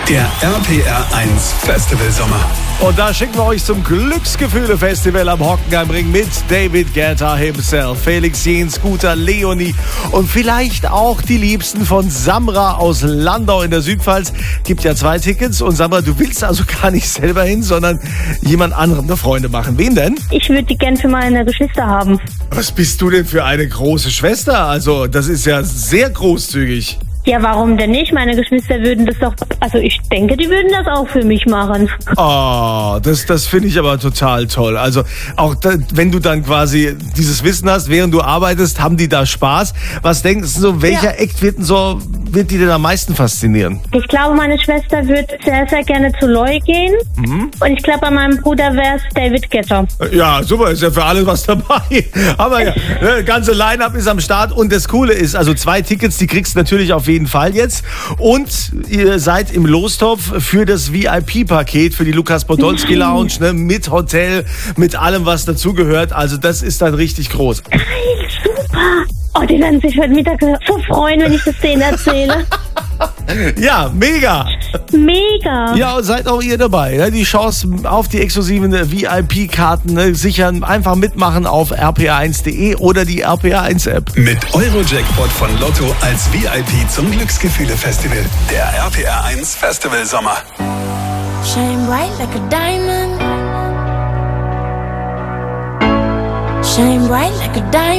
Der RPR 1 Festival Sommer. Und da schicken wir euch zum Glücksgefühle-Festival am Hockenheimring mit David Guetta himself, Felix Jähn, Scooter, Leonie und vielleicht auch die Liebsten von Samra aus Landau in der Südpfalz. Gibt ja 2 Tickets und Samra, du willst also gar nicht selber hin, sondern jemand anderem eine Freude machen. Wen denn? Ich würde die gern für meine Geschwister haben. Was bist du denn für eine große Schwester? Also das ist ja sehr großzügig. Ja, warum denn nicht? Meine Geschwister würden das doch, also ich denke, die würden das auch für mich machen. Oh, das finde ich aber total toll. Also auch wenn du dann quasi dieses Wissen hast, während du arbeitest, haben die da Spaß. Was denkst du so, welcher Act wird die denn am meisten faszinieren? Ich glaube, meine Schwester wird sehr, sehr gerne zu Loi gehen. Und ich glaube, bei meinem Bruder wäre es David Guetta. Ja, super, ist ja für alles was dabei. Aber ja, das ganze Line-Up ist am Start und das Coole ist, also 2 Tickets, die kriegst du natürlich auf jeden Fall jetzt. Und ihr seid im Lostopf für das VIP-Paket, für die Lukas Podolski Lounge, ne, mit Hotel, mit allem, was dazugehört. Also das ist dann richtig groß. Geil, super. Oh, die werden sich heute Mittag so freuen, wenn ich das denen erzähle. Ja, mega. Mega. Ja, seid auch ihr dabei. Ne? Die Chance auf die exklusiven VIP-Karten sichern. Einfach mitmachen auf rpa1.de oder die RPA1-App. Mit Eurojackpot von Lotto als VIP zum Glücksgefühle-Festival. Der RPR 1 Festival Sommer. Shine bright like a diamond. Shine bright like a diamond.